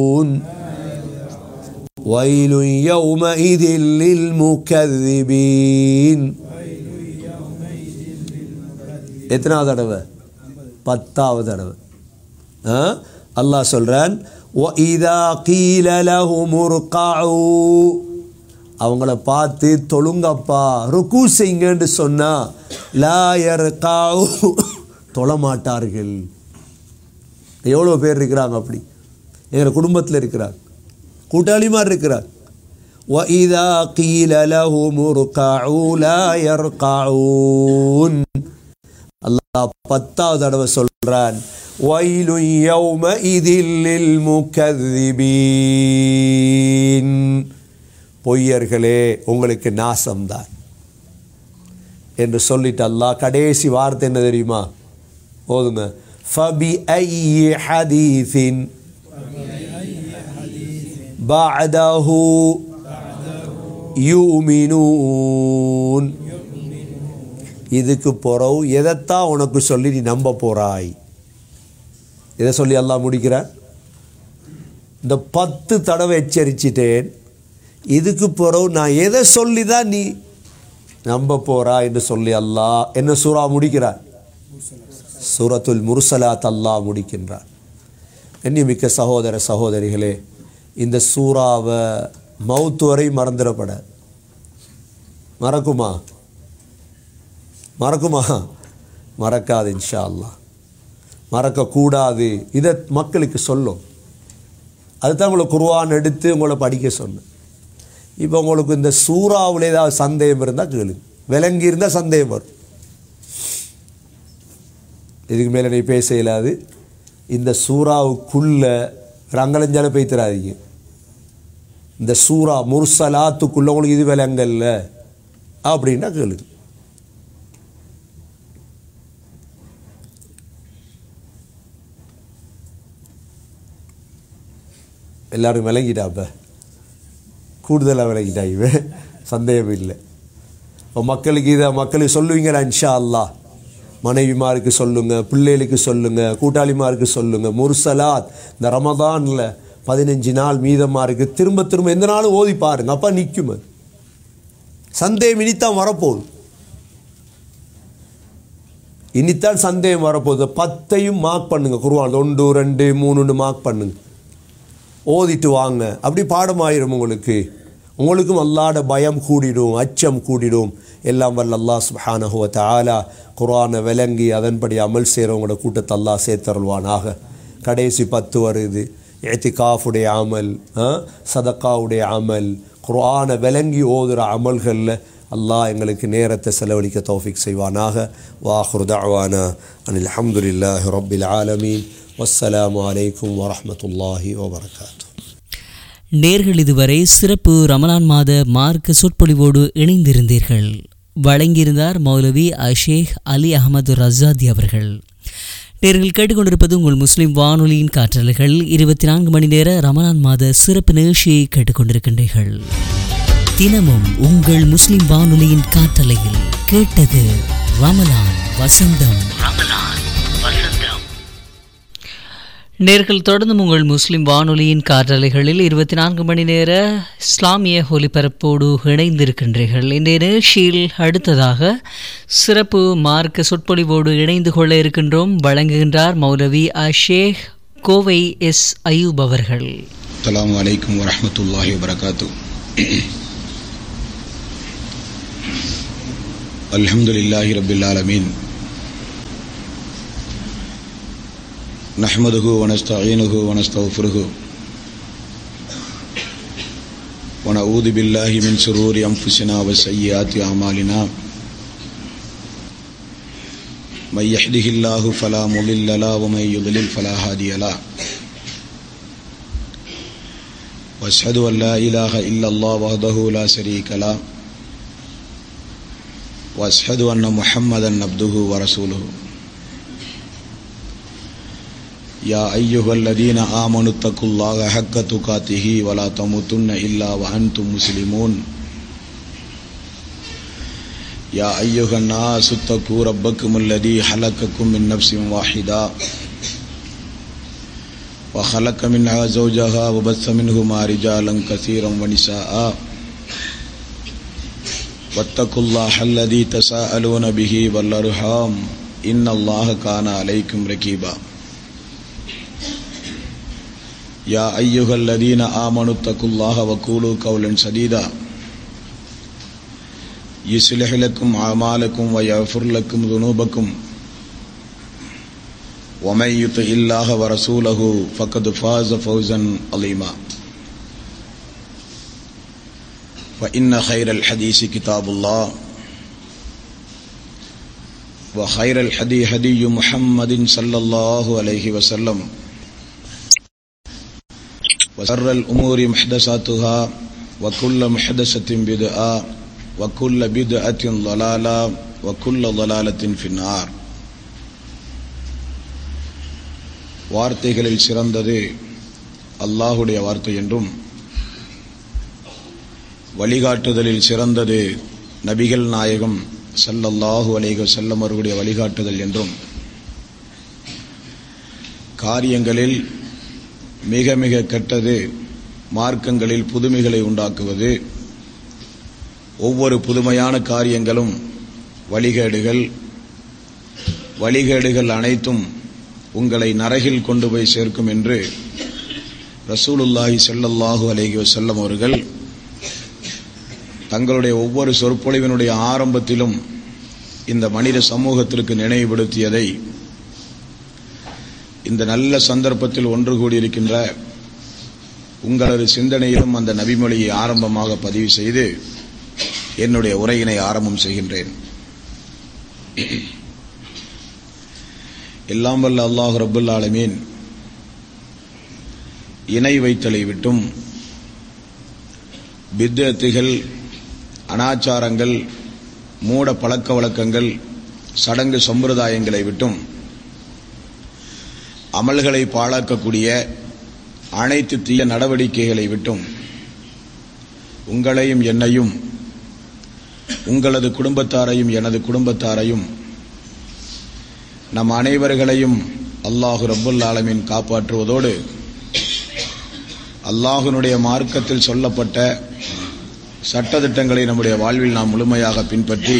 ويل يومئذ للمكذبين. எத்தனாவது தடவை? 10வது தடவை. அல்லாஹ் சொல்றான் وَإِذَا قِيلَ لَهُمُ ارْكَعُوا, அவங்கள பார்த்து தொழுங்கப்பா ருக்கு செய்யுங்கன்னு சொன்னா லா யர்கஉ, தொழமாட்டார்கள். எவ்வளோ பேர் இருக்கிறாங்க அப்படி? எங்கள் குடும்பத்தில் இருக்கிறாங்க, கூட்டாளிமார் இருக்கிறார். وَإِذَا قِيلَ لَهُمُ ارْكَعُوا لَا يَرْكَعُونَ. அல்லாஹ் 10வது தடவை சொல்றான் وَيْلٌ يَوْمَئِذٍ لِلْمُكَذِّبِينَ. பொய்யர்களே உங்களுக்கு நாசம்தான் என்று சொல்லிட்டு அல்லாஹ் கடைசி வார்த்தை என்ன தெரியுமா? ஓதுங்க. فَبِأَيِّ حَدِيثٍ بَعْدَهُ يُؤْمِنُونَ. இதுக்கு பிறகு எதைத்தான் உனக்கு சொல்லி நீ நம்ப போறாய்? இதை சொல்லி அல்லாஹ் முடிக்கிறார். இந்த 10 தடவை எச்சரிச்சிட்டேன், இதுக்கு பிறகு நான் எதை சொல்லி தான் நீ நம்ப போறா என்று சொல்லி அல்லாஹ் என்ன சூரா முடிக்கிறார்? சூரத்துல் முர்சலாத் அல்லாஹ் முடிக்கின்றார். கண்ணியமிக்க சகோதர சகோதரிகளே, இந்த சூறாவை மவுத்து வரை மறந்துடப்பட மறக்குமா? மறக்காது இன்ஷா அல்லாஹ். மறக்கக்கூடாது. இதை மக்களுக்கு சொல்லும். அதுதான் உங்களை குர்ஆன் எடுத்து உங்களை படிக்க சொன்னேன். இப்போ உங்களுக்கு இந்த சூறாவில் ஏதாவது சந்தேகம் இருந்தால் கேளு, விளங்கி இருந்தால் சந்தேகம் வரும். இதுக்கு மேலே நீ பேச இயலாது. இந்த சூறாவுக்குள்ள ரங்கலஞ்சால பேய்த்திராதீங்க. இந்த சூறா முர்சலாத்துக்குள்ள உங்களுக்கு இது விளங்கல்ல அப்படின்னா கேளு. எல்லாரும் விளங்கிட்டா? இப்போ கூடுதலாக விளங்கிட்டா? இவன் சந்தேகம் இல்லை. இப்போ மக்களுக்கு சொல்லுவீங்களா? இன்ஷா அல்லாஹ் மனைவிமாருக்கு சொல்லுங்கள், பிள்ளைகளுக்கு சொல்லுங்கள், கூட்டாளிமாருக்கு சொல்லுங்கள். முர்சலாத் இந்த ரமதானில் 15 நாள் மீதமாக இருக்குது. திரும்ப திரும்ப எந்த நாளும் ஓதி பாருங்க, அப்போ நிற்கும். சந்தேகம் இனித்தான் வரப்போகுது. இனித்தான் சந்தேகம் வரப்போகுது. 10ஐயும் மார்க் பண்ணுங்க. குர்ஆன் 1 2 3 மார்க் பண்ணுங்க, ஓதிட்டு வாங்க. அப்படி பாடமாயிரும் உங்களுக்கும் அல்லாஹ்ட பயம் கூடிடும், அச்சம் கூடிடும். எல்லாம் வல்ல அல்லாஹ் சுப்ஹானஹு வ தஆலா குர்ஆனை விளங்கி அதன்படி அமல் செய்கிறவங்களோட கூட்டத்தை அல்லாஹ் சேர்த்தருள்வானாக. கடைசி 10 வருது. இஅ்திகாஃபுடைய அமல், சதக்காவுடைய அமல், குர்ஆனை விளங்கி ஓதுகிற அமல்களில் அல்லாஹ் எங்களுக்கு நேரத்தை செலவழிக்க தௌஃபீக் செய்வானாக. வாஹிரு தஅவானா அனில் ஹம்துலில்லாஹி ரப்பில் ஆலமீன். வஸ்ஸலாமு அலைக்கும் வரஹ்மத்துல்லாஹி வபரகாத்துஹு. நேர்கள் இதுவரை சிறப்பு ரமலான் மாத மார்க்க சொற்பொழிவோடு இணைந்திருந்தீர்கள். வழங்கியிருந்தார் மௌலவி ஷேக் அலி அஹமது ரஸாதி அவர்கள். நேர்கள் கேட்டுக்கொண்டிருப்பது உங்கள் முஸ்லிம் வானொலியின் காற்றலைகள். 24 மணி நேர ரமலான் மாத சிறப்பு நிகழ்ச்சியை கேட்டுக்கொண்டிருக்கின்றீர்கள். தினமும் உங்கள் முஸ்லிம் வானொலியின் காற்றலையில் கேட்டது ரமலான் வசந்தம். நேர்கள் தொடர்ந்து உங்கள் முஸ்லிம் வானொலியின் காற்றலைகளில் 24 மணி நேர இஸ்லாமிய ஒலிபரப்போடு இணைந்திருக்கின்றீர்கள். இன்றைய நிகழ்ச்சியில் அடுத்ததாக சிறப்பு மார்க்க சொற்பொழிவோடு இணைந்து கொள்ள இருக்கின்றோம். வழங்குகின்றார் மௌலவி ஷேக் கோவை எஸ் அய்யூப் அவர்கள். அஸ்ஸலாமு அலைக்கும் வரஹ்மத்துல்லாஹி வபரகாத்துஹு. அல்ஹம்துலில்லாஹி ரப்பில் ஆலமீன். நஹ்மதுஹு வ நஸ்தஈனுஹு வ நஸ்தக்ஃபிருஹு வ நஊது பில்லாஹி மின் ஷுரூரி அன்ஃபுஸினா வ ஸய்யிஆத்தி அமாலினா. மை யஹ்திஹில்லாஹு ஃபலா முضில்ல லஹு வ மை யுضلل ஃபலா ஹாதிய லஹு. வ அஷ்ஹது அன் லா இலாஹ இல்லல்லாஹ் வஹ்தஹு லா ஷரீக லஹு வ அஷ்ஹது அன்ன முஹம்மதன் அப்துஹு வ ரசூலுஹு. யா அய்யுஹல்லதீன ஆமனு தக்குல்லாஹ ஹக்க துகாத்திஹி வலா தமுத்துன்ன இல்லா வ அன்தும் முஸ்லிமூன். யா அய்யுஹன் நாஸு தக்கு ரப்பக்குமுல்லதீ ஹலக்கக்கும் மின் நஃப்ஸின் வாஹிதா وخلق منها زوجها وبث منهما رجالا كثيرا ونساء واتقوا الله الذي تساءلون به والأرحام إن الله كان عليكم رقيبا يا أيها الذين آمنوا اتقوا الله وقولوا قولا سديدا يصلح لكم أعمالكم ويغفر لكم ذنوبكم ومن يطع الله ورسوله فقد فاز فوزا عظيما فإن خير الحديث كتاب الله وخير الهدي هدي محمد صلى الله عليه وسلم وشر الأمور محدثاتها وكل محدثة بدعة وكل بدعة ضلالة وكل ضلالة في النار. வார்த்தைகளில் சிறந்தது அல்லாஹுடைய வார்த்தை என்றும் வழிகாட்டுதலில் சிறந்தது நபிகள் நாயகம் ஸல்லல்லாஹு அலைஹி வஸல்லம் அவர்களுடைய வழிகாட்டுதல் என்றும் காரியங்களில் மிக மிக கெட்டது மார்க்கங்களில் புதுமைகளை உண்டாக்குவது, ஒவ்வொரு புதுமையான காரியங்களும் வழிகேடுகள் அனைத்தும் உங்களை நரகில் கொண்டு போய் சேர்க்கும் என்று ரசூலுல்லாஹி ஸல்லல்லாஹு அலைஹி வஸல்லம் அவர்கள் தங்களுடைய ஒவ்வொரு சொற்பொழிவினுடைய ஆரம்பத்திலும் இந்த மனித சமூகத்திற்கு நினைவுபடுத்தியதை இந்த நல்ல சந்தர்ப்பத்தில் ஒன்று கூடியிருக்கின்ற உங்களது சிந்தனையிலும் அந்த நபிமொழியை ஆரம்பமாக பதிவு செய்து என்னுடைய உரையினை ஆரம்பம் செய்கின்றேன். எல்லாம் வல்ல அல்லாஹ் ரப்புல் ஆலமீன் இணை வைத்தலை விட்டும் பித்அத்துகள், அனாச்சாரங்கள், மூட பழக்க வழக்கங்கள், சடங்கு சம்பிரதாயங்களை விட்டும் அமல்களை பாழாக்கக்கூடிய அனைத்து தீய நடவடிக்கைகளை விட்டும் உங்களையும் என்னையும், உங்களது குடும்பத்தாரையும் எனது குடும்பத்தாரையும், நம் அனைவர்களையும் அல்லாஹு ரப்புல் ஆலமீன் காப்பாற்றுவதோடு அல்லாஹ்வினுடைய மார்க்கத்தில் சொல்லப்பட்ட சட்டதிட்டங்களை நம்முடைய வாழ்வில் நாம் முழுமையாக பின்பற்றி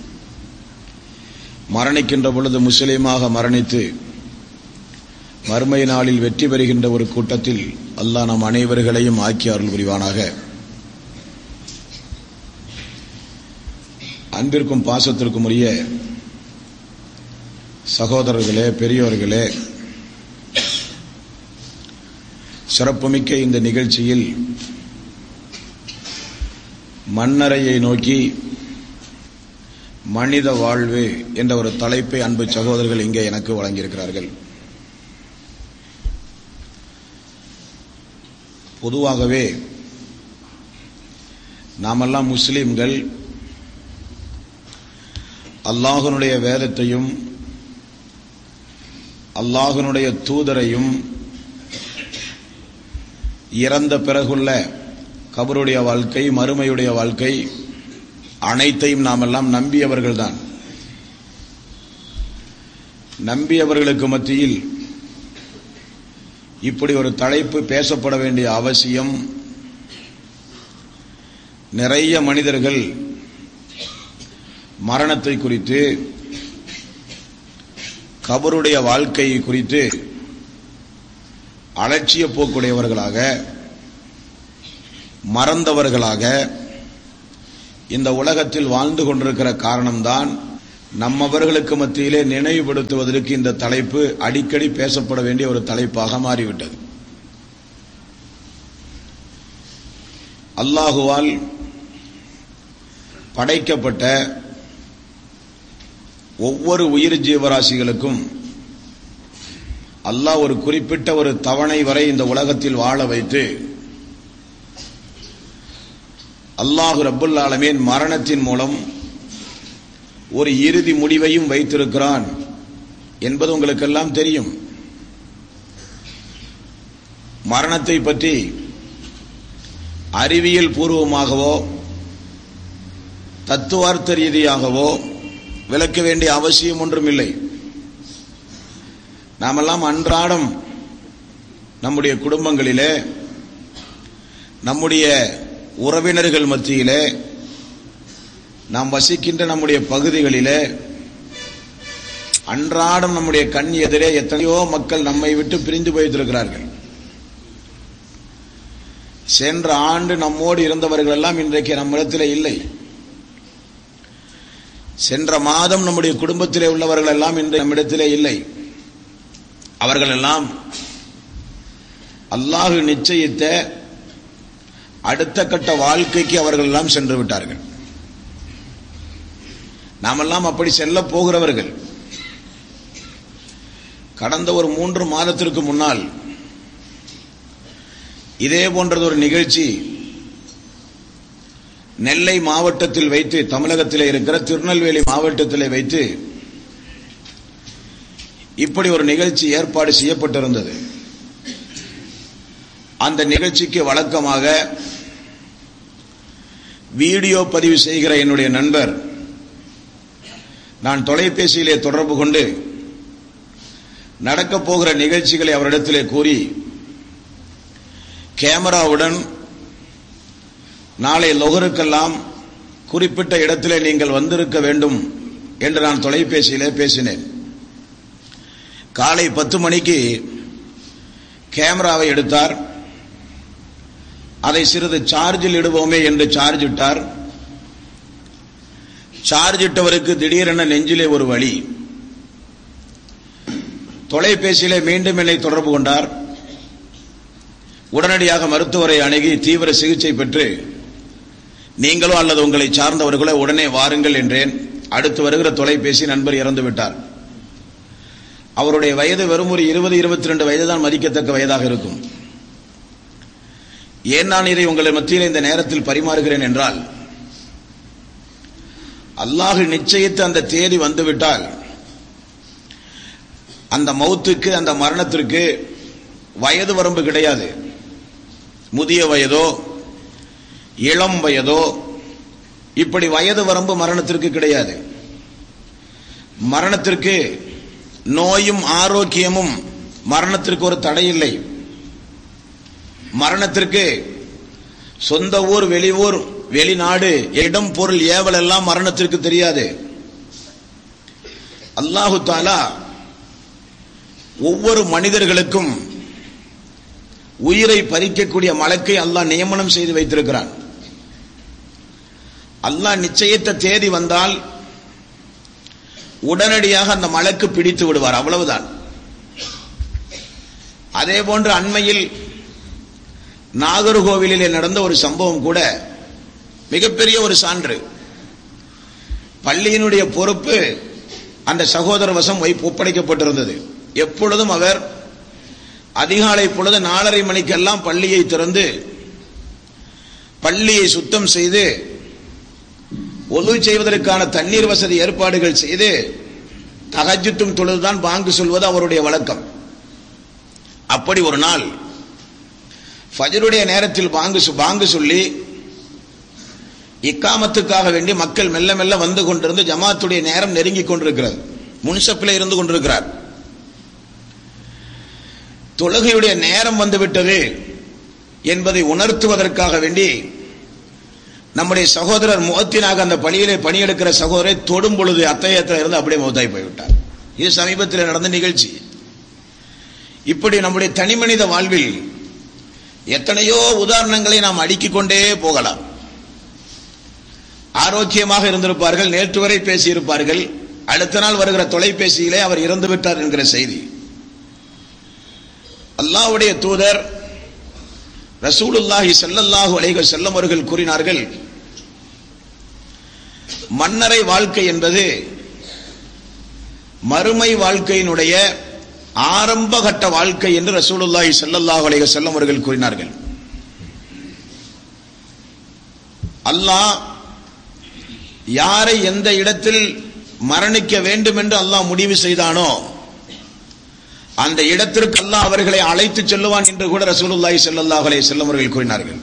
மரணிக்கின்ற பொழுது முஸ்லீமாக மரணித்து மறுமை நாளில் வெற்றி பெறுகின்ற ஒரு கூட்டத்தில் அல்லாஹ் நம் அனைவர்களையும் ஆக்கி அருள் புரிவானாக. அன்பிற்கும் பாசத்திற்கும் உரிய சகோதரர்களே, பெரியோர்களே, சிறப்புமிக்க இந்த நிகழ்ச்சியில் மண்ணறையை நோக்கி மனித வாழ்வு என்ற ஒரு தலைப்பை அன்பு சகோதரர்கள் இங்கே எனக்கு வழங்கியிருக்கிறார்கள். பொதுவாகவே நாமெல்லாம் முஸ்லிம்கள் அல்லாஹ்வினுடைய வேதத்தையும் அல்லாஹ்வினுடைய தூதரையும் இறந்த பிறகுள்ள கபருடைய வாழ்க்கை, மறுமையுடைய வாழ்க்கை அனைத்தையும் நாமெல்லாம் நம்பியவர்கள்தான். நம்பியவர்களுக்கு மத்தியில் இப்படி ஒரு தலைப்பு பேசப்பட வேண்டிய அவசியம், நிறைய மனிதர்கள் மரணத்தை குறித்து, கபருடைய வாழ்க்கையை குறித்து அலட்சிய போக்குடையவர்களாக, மறந்தவர்களாக இந்த உலகத்தில் வாழ்ந்து கொண்டிருக்கிற காரணம்தான் நம்மவர்களுக்கு மத்தியிலே நினைவுபடுத்துவதற்கு இந்த தலைப்பு அடிக்கடி பேசப்பட வேண்டிய ஒரு தலைப்பாக மாறிவிட்டது. அல்லாஹுவால் படைக்கப்பட்ட ஒவ்வொரு உயிர் ஜீவராசிகளுக்கும் அல்லாஹ் ஒரு குறிப்பிட்ட ஒரு தவணை வரை இந்த உலகத்தில் வாழ வைத்து அல்லாஹ் ரப்புல் ஆலமீன் மரணத்தின் மூலம் ஒரு இறுதி முடிவையும் வைத்திருக்கிறான் என்பது உங்களுக்கெல்லாம் தெரியும். மரணத்தை பற்றி அறிவியல் பூர்வமாகவோ தத்துவார்த்த ரீதியாகவோ விளக்க வேண்டிய அவசியம் ஒன்றுமில்லை. நாமெல்லாம் அன்றாடம் நம்முடைய குடும்பங்களிலே, நம்முடைய உறவினர்கள் மத்தியிலே, நாம் வசிக்கின்ற நம்முடைய பகுதிகளிலே அன்றாடம் நம்முடைய கண் எதிரே எத்தனையோ மக்கள் நம்மை விட்டு பிரிந்து போய்த்திருக்கிறார்கள். சென்ற ஆண்டு நம்மோடு இருந்தவர்கள் எல்லாம் இன்றைக்கு நம்மிடத்திலே இல்லை. சென்ற மாதம் நம்முடைய குடும்பத்திலே உள்ளவர்கள் எல்லாம் இன்று நம்மிடத்திலே இல்லை. அவர்கள் எல்லாம் அல்லாஹ் நிச்சயித்த அடுத்த கட்ட வாழ்க்கைக்கு அவர்கள் எல்லாம் சென்று விட்டார்கள். நாமெல்லாம் அப்படி செல்ல போகிறவர்கள். கடந்த ஒரு 3 மாதத்திற்கு முன்னால் இதே போன்றது ஒரு நிகழ்ச்சி நெல்லை மாவட்டத்தில் வைத்து, தமிழகத்தில் இருக்கிற திருநெல்வேலி மாவட்டத்தில் வைத்து இப்படி ஒரு நிகழ்ச்சி ஏற்பாடு செய்யப்பட்டிருந்தது. அந்த நிகழ்ச்சிக்கு வழக்கமாக வீடியோ பதிவு செய்கிற என்னுடைய நண்பர் நான் தொலைபேசியிலே தொடர்பு கொண்டு நடக்கப் போகிற நிகழ்ச்சிகளை அவரிடத்திலே கூறி, கேமராவுடன் நாளை லொஹருக்கெல்லாம் குறிப்பிட்ட இடத்திலே நீங்கள் வந்திருக்க வேண்டும் என்று நான் தொலைபேசியிலே பேசினேன். காலை 10 மணிக்கு கேமராவை எடுத்தார். அதை சிறிது சார்ஜில் இடுவோமே என்று சார்ஜ் இட்டார். சார்ஜ் இட்டவருக்கு திடீரென நெஞ்சிலே ஒரு வலி. தொலைபேசியிலே மீண்டும் என்னை தொடர்பு கொண்டார். உடனடியாக மருத்துவரை அணுகி தீவிர சிகிச்சை பெற்று, நீங்களோ அல்லது உங்களை சார்ந்தவர்களோ உடனே வாருங்கள் என்றேன். அடுத்து வருகிற தொலைபேசி நண்பர் இறந்து விட்டார். அவருடைய வயது வெறும் ஒரு 20-22 வயது தான் மதிக்கத்தக்க வயதாக இருக்கும். ஏன் நான் இதை உங்கள் மத்தியில் இந்த நேரத்தில் பரிமாறுகிறேன் என்றால், அல்லாஹ் நிச்சயித்து அந்த தேதி வந்துவிட்டால் அந்த மௌத்துக்கு, அந்த மரணத்திற்கு வயது வரம்பு கிடையாது. முதிய வயதோ இளம் வயதோ இப்படி வயது வரம்பு மரணத்திற்கு கிடையாது. மரணத்திற்கு நோயும் ஆரோக்கியமும் மரணத்திற்கு ஒரு தடை இல்லை. மரணத்திற்கு சொந்த ஊர், வெளியூர், வெளிநாடு, இடம், பொருள், ஏவல் எல்லாம் மரணத்திற்கு தெரியாது. அல்லாஹு தஆலா ஒவ்வொரு மனிதர்களுக்கும் உயிரை பறிக்கக்கூடிய மலக்கை அல்லாஹ் நியமனம் செய்து வைத்திருக்கிறான். அல்லாஹ் நிச்சயித்த தேதி வந்தால் உடனடியாக அந்த மலக்கு பிடித்து விடுவார், அவ்வளவுதான். அதே போன்று அண்மையில் நாகர்கோவிலிலே நடந்த ஒரு சம்பவம் கூட மிகப்பெரிய ஒரு சான்று. பள்ளியினுடைய பொறுப்பு அந்த சகோதர வசம் ஒப்படைக்கப்பட்டிருந்தது. எப்பொழுதும் அவர் அதிகாலை பொழுது 4:30 மணிக்கெல்லாம் பள்ளியை திறந்து பள்ளியை சுத்தம் செய்து ஒது செய்வதற்கான தண்ணீர் வசதி ஏற்பாடுகள் செய்து தஹஜ்ஜுத்தும் தொழுதுதான் பாங்கு சொல்வது அவருடைய வழக்கம். அப்படி ஒரு நாள் ஃபஜ்ருடைய நேரத்தில் பாங்கு சொல்லி இக்காமத்துக்காக வேண்டி மக்கள் மெல்ல மெல்ல வந்து கொண்டிருந்து ஜமாத்துடைய நேரம் நெருங்கிக் கொண்டிருக்கிறது. முன்சப்பில் இருந்து கொண்டிருக்கிறார். தொழுகையுடைய நேரம் வந்துவிட்டது என்பதை உணர்த்துவதற்காக வேண்டி நம்முடைய சகோதரர் முஅத்தினாக அந்த பள்ளியிலே பணியெடுக்கிற சகோதரரை தொடும் பொழுது அத்தகையத்தில் இருந்து அப்படியே மௌத்தாய் போய்விட்டார். இது சமீபத்தில் நடந்த நிகழ்ச்சி. இப்படி நம்முடைய தனிமனித வாழ்வில் எத்தனையோ உதாரணங்களை நாம் அடுக்கிக் கொண்டே போகலாம். ஆரோக்கியமாக இருந்திருப்பார்கள், நேற்று வரை பேசியிருப்பார்கள், அடுத்த நாள் வருகிற தொலைபேசியிலே அவர் இறந்து விட்டார் என்கிற செய்தி. அல்லாஹ்வுடைய தூதர் ரசூலுல்லாஹி ஸல்லல்லாஹு அலைஹி வஸல்லம் அவர்கள் கூறினார்கள், மன்னரை வாழ்க்கை என்பது மறுமை வாழ்க்கையினுடைய ஆரம்ப கட்ட வாழ்க்கை என்று ரசூலுல்லாஹி ஸல்லல்லாஹு அலைஹி வஸல்லம் அவர்கள் கூறினார்கள். அல்லாஹ் யாரை எந்த இடத்தில் மரணிக்க வேண்டும் என்று அல்லாஹ் முடிவு செய்தானோ அந்த இடத்திற்கு அல்லாஹ் அவர்களை அழைத்து செல்லுவான் என்று கூட ரசூலுல்லாஹி ஸல்லல்லாஹு அலைஹி வஸல்லம் அவர்கள் கூறினார்கள்.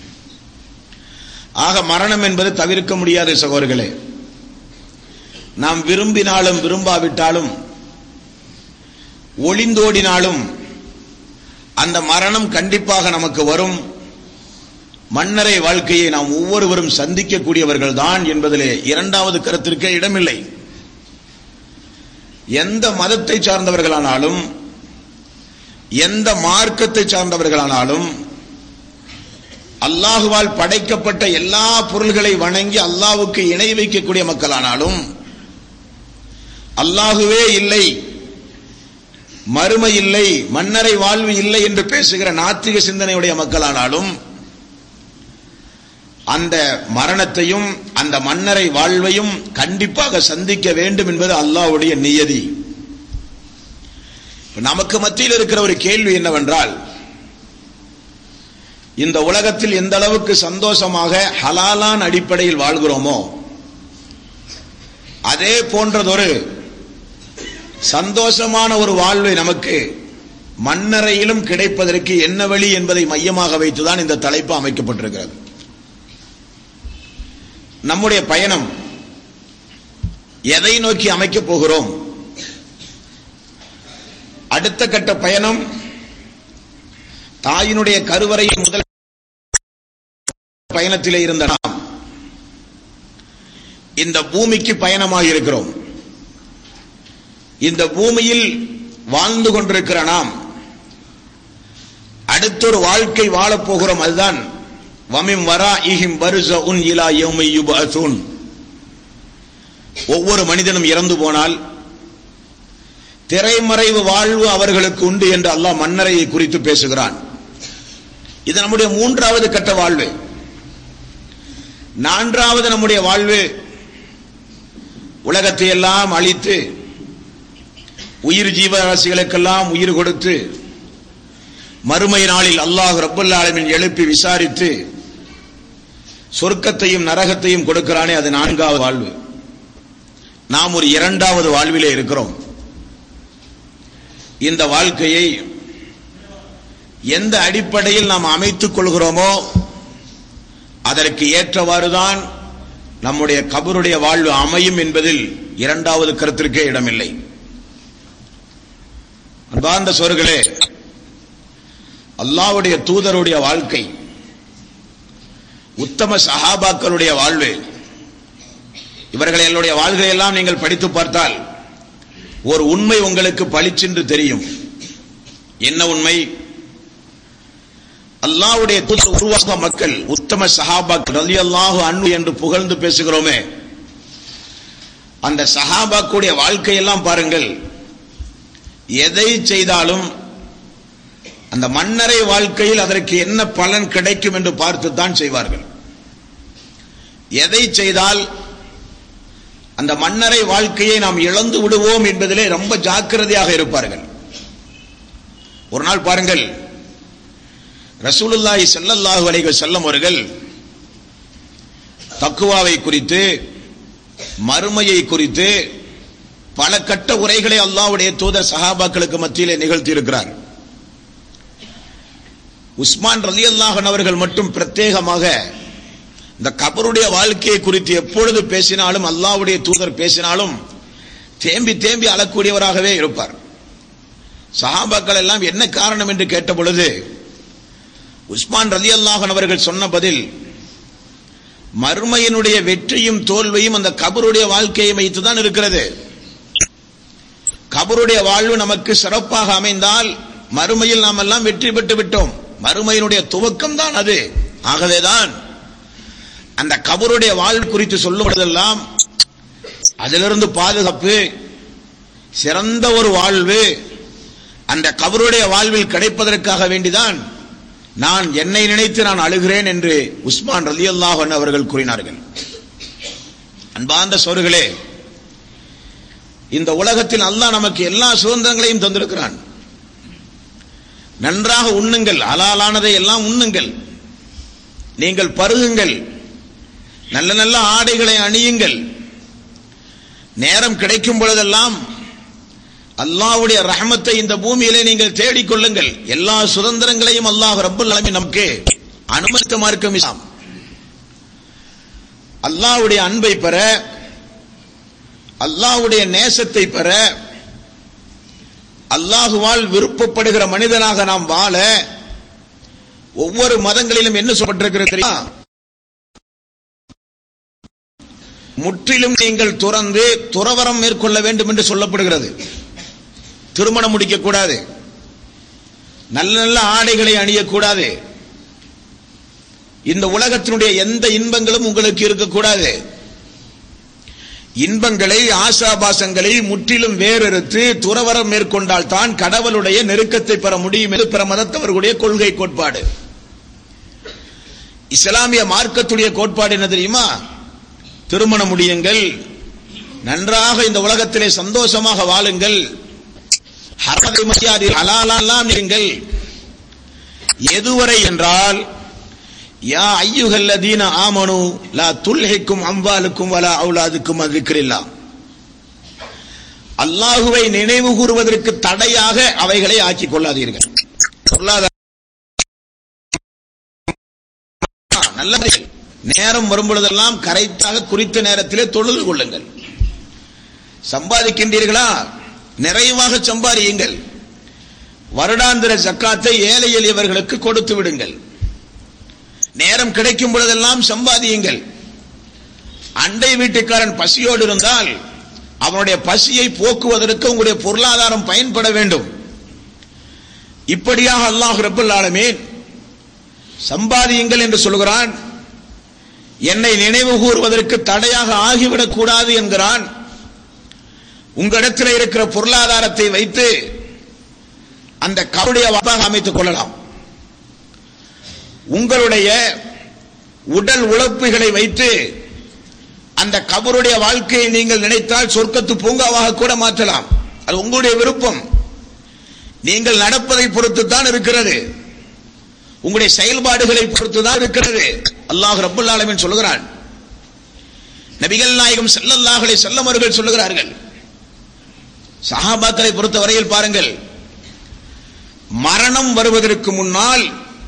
ஆக மரணம் என்பது தவிர்க்க முடியாத சகோதரர்களே. நாம் விரும்பினாலும் விரும்பாவிட்டாலும், ஒளிந்தோடினாலும் அந்த மரணம் கண்டிப்பாக நமக்கு வரும். மன்னரை வாழ்க்கையை நாம் ஒவ்வொருவரும் சந்திக்கக்கூடியவர்கள் தான் என்பதிலே இரண்டாவது கருத்திற்கே இடமில்லை. எந்த மதத்தை சார்ந்தவர்களானாலும், எந்த மார்க்கத்தை சார்ந்தவர்களானாலும், அல்லாஹுவால் படைக்கப்பட்ட எல்லா பொருள்களை வணங்கி அல்லாஹ்வுக்கு இணை வைக்கக்கூடிய மக்களானாலும், அல்லாஹுவே இல்லை, மறுமை இல்லை, மன்னரை வாழ்வு இல்லை என்று பேசுகிற நாத்திக சிந்தனையுடைய மக்களானாலும், அந்த மரணத்தையும் அந்த மன்னரை வாழ்வையும் கண்டிப்பாக சந்திக்க வேண்டும் என்பது அல்லாஹ்வுடைய நியதி. நமக்கு மத்தியில் இருக்கிற ஒரு கேள்வி என்னவென்றால், இந்த உலகத்தில் எந்த அளவுக்கு சந்தோஷமாக ஹலாலான அடிப்படையில் வாழ்கிறோமோ அதே போன்றதொரு சந்தோஷமான ஒரு வாழ்வை நமக்கு மன்னரையிலும் கிடைப்பதற்கு என்ன வழி என்பதை மையமாக வைத்துதான் இந்த தலைப்பு அமைக்கப்பட்டிருக்கிறது. நம்முடைய பயணம் எதை நோக்கி அமைக்கப் போகிறோம்? அடுத்த கட்ட பயணம் தாயினுடைய கருவறையின் முதல் பயணத்திலே இருந்த நாம் இந்த பூமிக்கு பயணமாக இருக்கிறோம். இந்த பூமியில் வாழ்ந்து கொண்டிருக்கிற நாம் அடுத்தொரு வாழ்க்கை வாழப் போகிறோம். அதுதான் வமின் வராஇஹிம் பர்ஸஉன் இலா யௌமி யுபஅஸூன். ஒவ்வொரு மனிதனும் இறந்து போனால் திரைமறைவு வாழ்வு அவர்களுக்கு உண்டு என்று அல்லாஹ் மன்னரையை குறித்து பேசுகிறான். இது நம்முடைய மூன்றாவது கட்ட வாழ்வு. நான்காவது நம்முடைய வாழ்வு உலகத்தை எல்லாம் அழித்து உயிர் ஜீவராசிகளுக்கெல்லாம் உயிர் கொடுத்து மறுமை நாளில் அல்லாஹ் ரப்பல் ஆலமீன் எழுப்பி விசாரித்து சொர்க்கத்தையும் நரகத்தையும் கொடுக்கிறானே, அது நான்காவது வாழ்வு. நாம் ஒரு இரண்டாவது வாழ்விலே இருக்கிறோம். இந்த வாழ்க்கையை எந்த அடிப்படையில் நாம் அமைத்துக் கொள்கிறோமோ அதற்கு ஏற்றவாறுதான் நம்முடைய கபருடைய வாழ்வு அமையும் என்பதில் இரண்டாவது கருத்திற்கே இடமில்லை. அன்பார்ந்த சோர்களே, அல்லாஹ்வுடைய தூதருடைய வாழ்க்கை, உத்தம சஹாபாக்களுடைய வாழ்வு, இவர்களுடைய வாழ்க்கையெல்லாம் நீங்கள் படித்து பார்த்தால் ஒரு உண்மை உங்களுக்கு பளிச்சென்று தெரியும். என்ன உண்மை? அல்லாஹ்வுடைய தூதர் உருவாக்க மக்கள் உத்தம சஹாபாக்கள் ரலியல்லாஹு அன்ஹு என்று புகழ்ந்து பேசுகிறோமே, அந்த சஹாபாக்களுடைய வாழ்க்கையெல்லாம் பாருங்கள். எதை செய்தாலும் அந்த மன்னரை வாழ்க்கையில் அதற்கு என்ன பலன் கிடைக்கும் என்று பார்த்துத்தான் செய்வார்கள். எதை செய்தால் அந்த மன்னரை வாழ்க்கையை நாம் இழந்து விடுவோம் என்பதிலே ரொம்ப ஜாக்கிரதையாக இருப்பார்கள். ஒரு நாள் பாருங்கள், ரசூலுல்லாஹி ஸல்லல்லாஹு அலைஹி வஸல்லம் அவர்கள் தக்வாவை குறித்து, மறுமையை குறித்து பல கட்ட உரைகளை அல்லாஹ்வுடைய தூதர் சஹாபாக்களுக்கு மத்தியிலே நிகழ்த்தி இருக்கிறார். உஸ்மான் ரலியல்லாஹு அன்ஹு அவர்கள் மட்டும் பிரத்யேகமாக இந்த கபருடைய வாழ்க்கையை குறித்து எப்பொழுது பேசினாலும், அல்லாஹ்வுடைய தூதர் பேசினாலும் தேம்பி தேம்பி அழக்கூடியவராகவே இருப்பார். சஹாபாக்கள் எல்லாம் என்ன காரணம் என்று கேட்ட பொழுது உஸ்மான் ரலியல்லாஹு அன்ஹு அவர்கள் சொன்ன பதில், மறுமையினுடைய வெற்றியும் தோல்வியும் அந்த கபருடைய வாழ்க்கையை வைத்துதான் இருக்கிறது. கபருடைய வாழ்வு நமக்கு சிறப்பாக அமைந்தால் மறுமையில் நாம் எல்லாம் வெற்றி பெற்று விட்டோம். மறுமையினுடைய துவக்கம் தான் அது. ஆகவேதான் அந்த கபருடைய வாழ்வு குறித்து சொல்லும் பொழுதெல்லாம் அதிலிருந்து பாதுகாப்பு, சிறந்த ஒரு வாழ்வு அந்த கபருடைய வாழ்வில் கிடைப்பதற்காக வேண்டிதான் நான் என்னை நினைத்து நான் அழுகிறேன் என்று உஸ்மான் ரலியல்லாஹு அன்ஹு அவர்கள் கூறினார்கள். அன்பார்ந்த சோர்களே, இந்த உலகத்தில் அல்லாஹ் நமக்கு எல்லா சுதந்திரங்களையும் தந்திருக்கிறான். நன்றாக உண்ணுங்கள், ஹலாலானதை எல்லாம் உண்ணுங்கள், நீங்கள் பருகுங்கள், நல்ல நல்ல ஆடைகளை அணியுங்கள், நேரம் கிடைக்கும் பொழுதெல்லாம் அல்லாஹ்வுடைய ரஹமத்தை இந்த பூமியிலே நீங்கள் தேடிக்கொள்ளுங்கள். எல்லா சுதந்திரங்களையும் அல்லாஹ் ரப்பல் ஆலமீன் நமக்கு அனுமதித்த மார்க்கம் இஸ்லாம். அல்லாஹ்வுடைய அன்பை பெற, அல்லாஹ்வுடைய நேசத்தை பெற அல்லாஹுவால் விருப்பப்படுகிற மனிதனாக நாம் வாழ ஒவ்வொரு மதங்களிலும் என்ன சொல்லப்பட்டிருக்கிறது தெரியுமா? முற்றிலும் நீங்கள் துறந்து துறவரம் மேற்கொள்ள வேண்டும் என்று சொல்லப்படுகிறது. திருமணம் முடிக்க கூடாது, நல்ல நல்ல ஆடைகளை அணியக்கூடாது, இந்த உலகத்தினுடைய எந்த இன்பங்களும் உங்களுக்கு இருக்கக்கூடாது. இன்பங்களை ஆசாபாசங்களை முற்றிலும் வேறறுத்து துறவரம் மேற்கொண்டால் தான் கடவுளுடைய நெருக்கத்தை பெற முடியும் என்று பிற மதத்தவர்களுடைய கொள்கை கோட்பாடு. இஸ்லாமிய மார்க்கத்துடைய கோட்பாடு என்ன தெரியுமா? திருமணம் முடியுங்கள், நன்றாக இந்த உலகத்திலே சந்தோஷமாக வாழுங்கள், ஹராமை மரியாதை ஹலாலெல்லாம் நீங்கள். எதுவரை என்றால் யா அய்யுஹல்லதீன ஆமனு லா துல்ஹிக்கும் அம்வாலுக்கும் வலா அவுலாதுக்கும் அஸ்ஸிக்ரில்லாஹ். அல்லாஹுவை நினைவு கூறுவதற்கு தடையாக அவைகளை ஆக்கிக் கொள்ளாதீர்கள். நல்லது, நேரம் வரும்பொழுதெல்லாம் கரெக்டாக குறித்த நேரத்திலே தொழுது கொள்ளுங்கள். சம்பாதிக்கின்றீர்களா? நிறைவாக சம்பாதியுங்கள். வருடாந்திர ஜக்காத்தை ஏழை எளியவர்களுக்கு கொடுத்து விடுங்கள். நேரம் கிடைக்கும் பொழுதெல்லாம் சம்பாதியுங்கள். அண்டை வீட்டுக்காரன் பசியோடு இருந்தால் அவனுடைய பசியை போக்குவதற்கு உங்களுடைய பொருளாதாரம் பயன்பட வேண்டும். இப்படியாக அல்லாஹ் ரப்பல் ஆலமீன் சம்பாதியுங்கள் என்று சொல்கிறான். என்னை நினைவு கூறுவதற்கு தடையாக ஆகிவிடக் கூடாது என்கிறான். உங்களிடத்தில் இருக்கிற பொருளாதாரத்தை வைத்து அந்த கபருடைய வாப்பாக அமைத்துக் கொள்ளலாம். உங்களுடைய உடல் உழைப்புகளை வைத்து அந்த கபருடைய வாழ்க்கையை நீங்கள் நினைத்தால் சொர்க்கத்து பூங்காவாக கூட மாற்றலாம். அது உங்களுடைய விருப்பம். நீங்கள் நடப்பதை பொறுத்து தான் இருக்கிறது, உங்களுடைய செயல்பாடுகளை பொறுத்து தான் இருக்கிறது. அல்லாஹ் ரப்பல் ஆலமீன் சொல்கிறான். நபிகள் நாயகம் ஸல்லல்லாஹு அலைஹி வஸல்லம் அவர்கள் சொல்கிறார்கள், சஹாபாக்களை பொறுத்தவரையில் பாருங்கள், மரணம் வருவதற்கு முன்னால்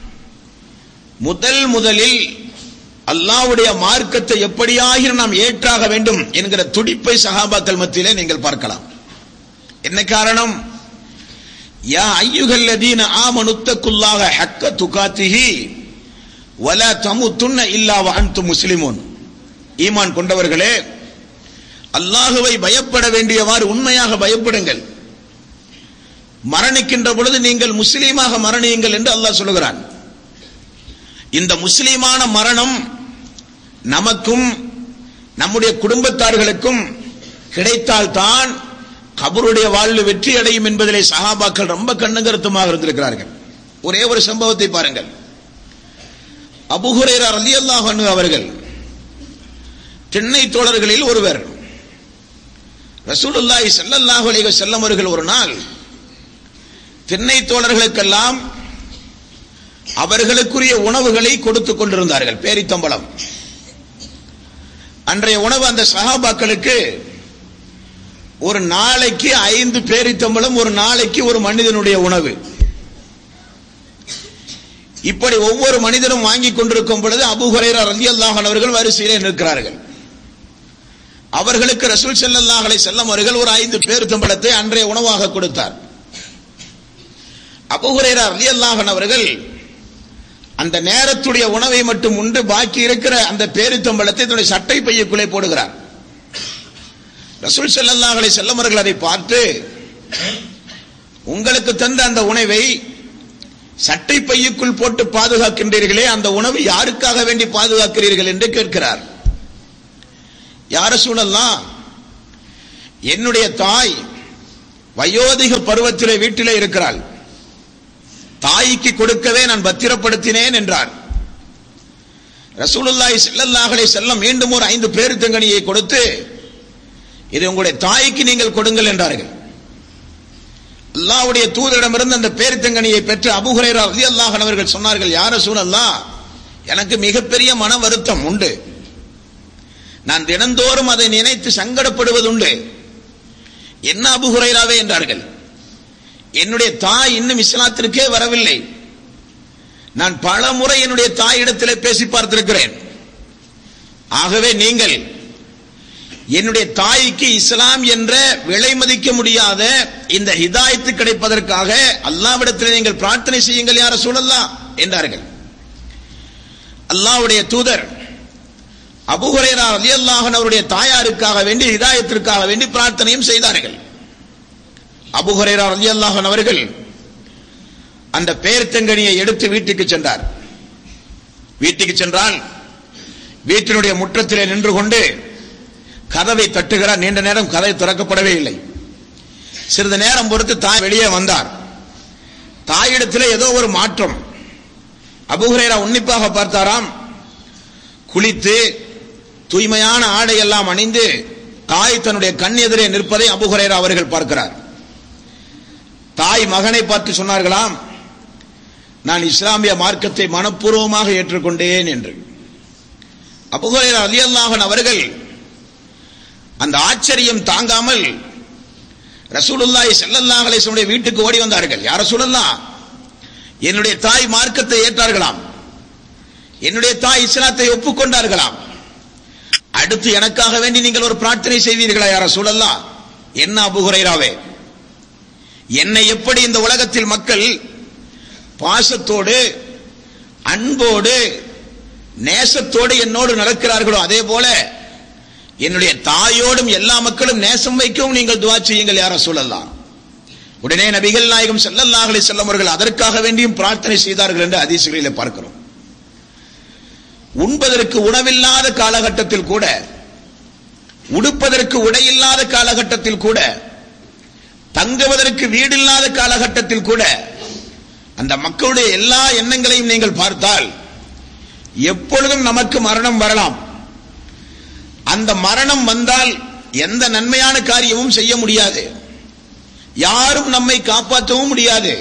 முதலில் அல்லாஹ்வுடைய மார்க்கத்தை எப்படியாகிலும் நாம் ஏற்றாக வேண்டும் என்கிற துடிப்பை சஹாபாக்கள் மத்தியிலே நீங்கள் பார்க்கலாம். என்ன காரணம்? யா அய்யுஹல்லதீன ஆமனு தக்குல்லாஹ ஹக்க துகாத்திஹி வலா தமுத்துன்ன இல்லா வ அன்தும் முஸ்லிமூன். ஈமான் கொண்டவர்களே, அல்லாஹுவை பயப்பட வேண்டியவாறு உண்மையாக பயப்படுங்கள். மரணிக்கின்ற பொழுது நீங்கள் முஸ்லீமாக மரணியுங்கள் என்று அல்லாஹ் சொல்லுகிறான். இந்த முஸ்லீமான மரணம் நமக்கும் நம்முடைய குடும்பத்தார்களுக்கும் கிடைத்தால்தான் கபருடைய வாழ்வு வெற்றி அடையும் என்பதிலே சஹாபாக்கள் ரொம்ப கண்ணுங்கருத்துமாக இருந்திருக்கிறார்கள். ஒரே ஒரு சம்பவத்தை பாருங்கள். அபூ ஹுரைரா ரலியல்லாஹு அன்ஹு அவர்கள் திண்ணை தோழர்களில் ஒருவர். ரசூலுல்லாஹி ஸல்லல்லாஹு அலைஹி வஸல்லம் அவர்கள் ஒரு நாள் திண்ணை தோழர்களுக்கெல்லாம் அவர்களுக்குரிய உணவுகளை கொடுத்துக் கொண்டிருந்தார்கள். பேரித்தம்பளம் அன்றைய உணவு அந்த சஹாபாக்களுக்கு ஒரு நாளைக்கு 5 பேரித்தம்பளம், ஒரு நாளைக்கு ஒரு மனிதனுடைய உணவு. இப்படி ஒவ்வொரு மனிதனும் வாங்கி கொண்டிருக்கும் பொழுது அபூ ஹுரைரா ரலியல்லாஹு அன்ஹு அவர்கள் வரிசையிலே நிற்கிறார்கள். அவர்களுக்கு ரசூல் ஸல்லல்லாஹு அலைஹி வஸல்லம் அவர்கள் ஒரு 5 பேரித்தம்பளத்தை அன்றைய உணவாக கொடுத்தார். அபூ ஹுரைரா ரலியல்லாஹு அன்ஹு அவர்கள் அந்த நேரத்துடைய உணவை மட்டும் உண்டு பாக்கி இருக்கிற அந்த பேரித்தம்பளத்தை தன்னுடைய சட்டை பையுக்குள்ளே போடுகிறார். ரசூல் ஸல்லல்லாஹு அலைஹி வஸல்லம் அவர்கள் அதை பார்த்து, உங்களுக்கு தந்த அந்த உணவை சட்டை பையுக்குள் போட்டு பாதுகாக்கின்றீர்களே, அந்த உணவு யாருக்காக வேண்டி பாதுகாக்கிறீர்கள் என்று கேட்கிறார். யா ரசூலல்லாஹ், என்னுடைய தாய் வயோதிக பருவத்திலே வீட்டிலே இருக்கிறாள், தாய்க்கு கொடுக்கவே நான் பத்திரப்படுத்தினேன் என்றார். ரசூலுல்லாஹி ஸல்லல்லாஹு அலைஹி வஸல்லம் மீண்டும் ஒரு 5 பேரித்தங்கனியை கொடுத்து, இது உங்களுடைய தாய்க்கு நீங்கள் கொடுங்கள் என்றார்கள். அல்லாஹ்வுடைய தூதரிடமிருந்து அந்த பேரித்தங்கனியை பெற்ற அபூ ஹுரைரா ரலியல்லாஹு அன்ஹு அவர்கள் சொன்னார்கள், யா ரசூலல்லாஹ், எனக்கு மிகப்பெரிய மன வருத்தம் உண்டு, நான் தினந்தோறும் அதை நினைத்து சங்கடப்படுவதுண்டு. என்ன அபூ ஹுரைராவே என்றார்கள். என்னுடைய தாய் இன்னும் இஸ்லாத்திற்கே வரவில்லை, நான் பல முறை என்னுடைய தாயிடத்திலே பேசி பார்த்திருக்கிறேன். ஆகவே நீங்கள் என்னுடைய தாய்க்கு இஸ்லாம் என்ற விலை மதிக்க முடியாத இந்த ஹிதாயத்து கிடைப்பதற்காக அல்லாஹ்விடத்தில் நீங்கள் பிரார்த்தனை செய்யுங்கள் யா ரசூலல்லாஹ் என்றார்கள். அல்லாஹ்வுடைய தூதர் அபூ ஹுரைரா ரலியல்லாஹு அன்ஹு அவருடைய தாயாருக்காக வேண்டி ஹிதாயத்திற்காக வேண்டி பிரார்த்தனையும் செய்தார்கள். அபூ ஹுரைரா ரலியல்லாஹு அன்ஹு அவர்கள் அந்த பேர்த்தங்கனியை எடுத்து வீட்டுக்கு சென்றார். வீட்டுக்கு சென்றால் வீட்டினுடைய முற்றத்திலே நின்று கொண்டு கதவை தட்டுகிறார். நீண்ட நேரம் கதவை திறக்கப்படவே இல்லை. சிறிது நேரம் பொறுத்து தாய் வெளியே வந்தார். தாயிடத்திலே ஏதோ ஒரு மாற்றம். அபூ ஹுரைரா உன்னிப்பாக பார்த்தாராம். குளித்து தூய்மையான ஆடை எல்லாம் அணிந்து தாய் தன்னுடைய கண் எதிரே நிற்பதை அபூ ஹுரைரா அவர்கள் பார்க்கிறார். தாய் மகனை பார்த்து சொன்னார்களாம், நான் இஸ்லாமிய மார்க்கத்தை மனப்பூர்வமாக ஏற்றுக்கொண்டேன் என்று. அபூ ஹுரைரா ரலியல்லாஹு அன்ஹு அவர்கள் அந்த ஆச்சரியம் தாங்காமல் ரசூலுல்லாஹி ஸல்லல்லாஹு அலைஹி வஸல்லம் வீட்டுக்கு ஓடி வந்தார்கள். யா ரசூலல்லாஹ், என்னுடைய தாய் மார்க்கத்தை ஏற்றார்களாம், என்னுடைய தாய் இஸ்லாத்தை ஒப்புக்கொண்டார்களாம், அடுத்து எனக்காக வேண்டி நீங்கள் ஒரு பிரார்த்தனை செய்வீர்களா யா ரசூலல்லாஹ்? என்ன அபூ ஹுரைராவே, என்னை எப்படி இந்த உலகத்தில் மக்கள் பாசத்தோடு அன்போடு நேசத்தோடு என்னோடு நடக்கிறார்களோ அதே போல என்னுடைய தாயோடும் எல்லா மக்களும் நேசம் வைக்கவும் நீங்கள் துஆ செய்யுங்கள் யா ரசூலல்லாஹ். உடனே நபிகள் நாயகம் ஸல்லல்லாஹு அலைஹி வஸல்லம் அவர்கள் அதற்காக வேண்டியும் பிரார்த்தனை செய்தார்கள் என்று ஹதீஸ்களிலே பார்க்கிறோம். உண்பதற்கு உணவில்லாத காலகட்டத்தில் கூட, உடுப்பதற்கு உடையில்லாத காலகட்டத்தில் கூட, தங்குவதற்கு வீடில்லாத காலகட்டத்தில் கூட அந்த மக்களுடைய எல்லா எண்ணங்களையும் நீங்கள் பார்த்தால் எப்பொழுதும் நமக்கு மரணம் வரலாம். அந்த மரணம் வந்தால் எந்த நன்மையான காரியமும் செய்ய முடியாது, யாரும் நம்மை காப்பாற்றவும் முடியாது,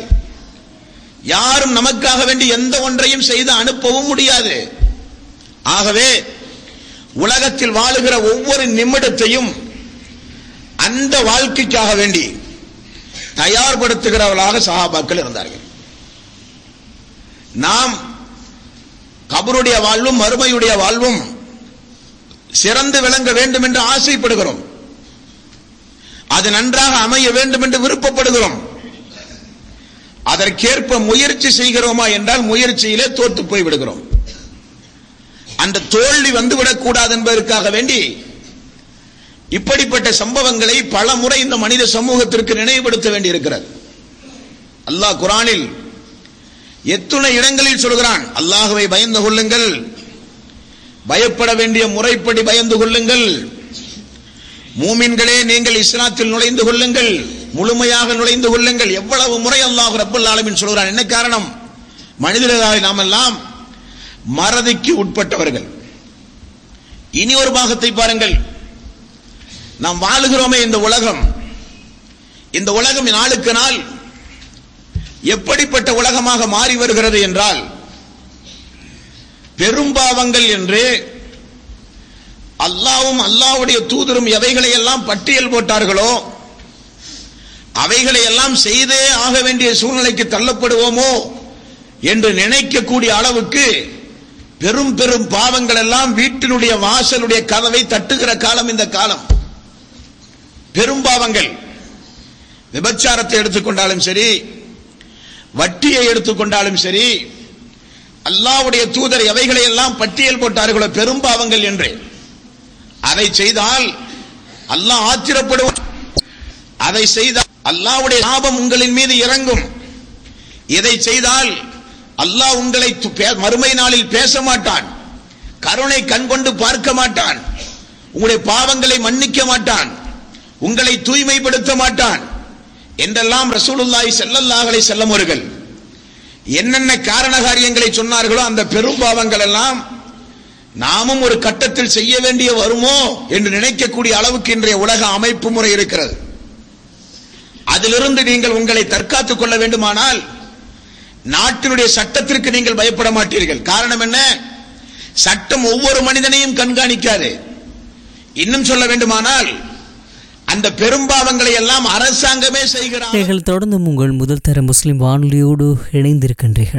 யாரும் நமக்காக வேண்டி எந்த ஒன்றையும் செய்து அனுப்பவும் முடியாது. ஆகவே உலகத்தில் வாழுகிற ஒவ்வொரு நிமிடத்தையும் அந்த வாழ்க்கைக்காக வேண்டி தயார்படுத்துகிறவர்களாக சஹாபாக்கள் இருந்தார்கள். நாம் கபருடைய வாழ்வும் மறுமையுடைய வாழ்வும் சிறந்து விளங்க வேண்டும் என்று ஆசைப்படுகிறோம், அது நன்றாக அமைய வேண்டும் என்று விருப்பப்படுகிறோம். அதற்கேற்ப முயற்சி செய்கிறோமா என்றால் முயற்சியிலே தோற்று போய் விடுகிறோம். அந்த தோல்வி வந்துவிடக் கூடாது என்பதற்காக வேண்டி இப்படிப்பட்ட சம்பவங்களை பல முறை இந்த மனித சமூகத்திற்கு நினைவுபடுத்த வேண்டி இருக்கிறது. அல்லாஹ் குர்ஆனில் எத்துணை இடங்களில் சொல்கிறான், அல்லாஹ்வை பயந்து கொள்ளுங்கள், பயப்பட வேண்டிய முறைப்படி பயந்து கொள்ளுங்கள், மூமின்களே நீங்கள் இஸ்லாத்தில் நுழைந்து கொள்ளுங்கள், முழுமையாக நுழைந்து கொள்ளுங்கள். எவ்வளவு முறை அல்லாஹ் ரப்பல் ஆலமீன் சொல்கிறான். என்ன காரணம்? மனிதர்களாக நாம் எல்லாம் மறதிக்கு உட்பட்டவர்கள். இனி ஒரு பாகத்தை பாருங்கள். நாம் வாழுகிறோமே இந்த உலகம், இந்த உலகம் நாளுக்கு நாள் எப்படிப்பட்ட உலகமாக மாறி வருகிறது என்றால், பெரும்பாவங்கள் என்று அல்லாஹ்வும் அல்லாஹ்வுடைய தூதரும் எவைகளை எல்லாம் பட்டியல் போட்டார்களோ அவைகளை எல்லாம் செய்தே ஆக வேண்டிய சூழ்நிலைக்கு தள்ளப்படுவோமோ என்று நினைக்கக்கூடிய அளவுக்கு பெரும் பெரும் பாவங்கள் எல்லாம் வீட்டினுடைய வாசலுடைய கதவை தட்டுகிற காலம் இந்த காலம். பெரும்பாவங்கள், விபச்சாரத்தை எடுத்துக்கொண்டாலும் சரி, வட்டியை எடுத்துக்கொண்டாலும் சரி, அல்லாஹ்வுடைய தூதர் எவைகளை எல்லாம் பட்டியல் போட்டார்களோ பெரும்பாவங்கள் என்று, அதை செய்தால் அல்லாஹ் ஆத்திரப்படுவான், அதை செய்தால் அல்லாஹ்வுடைய சாபம் உங்களின் மீது இறங்கும், இதை செய்தால் அல்லாஹ் உங்களை மறுமை நாளில் பேச மாட்டான், கருணை கண் கொண்டு பார்க்க மாட்டான், உங்களுடைய பாவங்களை மன்னிக்க மாட்டான், உங்களை தூய்மைப்படுத்த மாட்டான் என்றெல்லாம் ரசூலுல்லாஹி ஸல்லல்லாஹு அலைஹி வஸல்லம் அவர்கள் என்னென்ன காரண காரியங்களை சொன்னார்களோ அந்த பெரும் பாவங்கள் எல்லாம் நாமும் ஒரு கட்டத்தில் செய்ய வேண்டிய வருமோ என்று நினைக்கக்கூடிய அளவுக்கு இன்றைய உலக அமைப்பு முறை இருக்கிறது. அதிலிருந்து நீங்கள் உங்களை தற்காத்துக் கொள்ள வேண்டுமானால் நாட்டினுடைய சட்டத்திற்கு நீங்கள் பயப்பட மாட்டீர்கள். காரணம் என்ன? சட்டம் ஒவ்வொரு மனிதனையும் கண்காணிக்காது. இன்னும் சொல்ல வேண்டுமானால் அந்த பெரும்பாவங்களை எல்லாம் அரசாங்கமே செய்கிறார். நீங்கள் தொடர்ந்து உங்கள் முதல் தர முஸ்லிம் வானொலியோடு இணைந்திருக்கின்றீர்கள்.